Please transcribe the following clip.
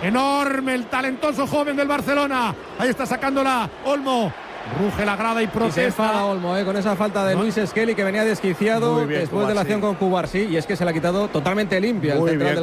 Enorme el talentoso joven del Barcelona. Ahí está sacándola Olmo. Ruge la grada y protesta. Y se enfada Olmo, con esa falta de Luis Skelly, que venía desquiciado después de la acción con Cubarsí, y es que se la ha quitado totalmente limpia el central del